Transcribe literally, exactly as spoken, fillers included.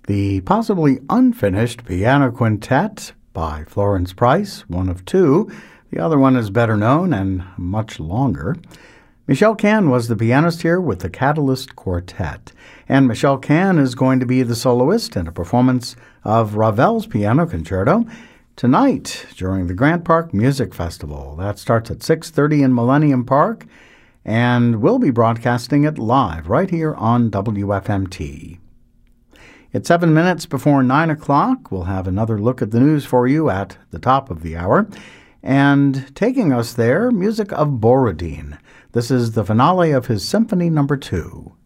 the possibly unfinished Piano Quintet by Florence Price, one of two. The other one is better known and much longer. Michelle Cann was the pianist here with the Catalyst Quartet. And Michelle Cann is going to be the soloist in a performance of Ravel's Piano Concerto tonight during the Grant Park Music Festival. That starts at six thirty in Millennium Park, and we'll be broadcasting it live right here on W F M T. It's seven minutes before nine o'clock. We'll have another look at the news for you at the top of the hour. And taking us there, music of Borodin. This is the finale of his Symphony Number Two.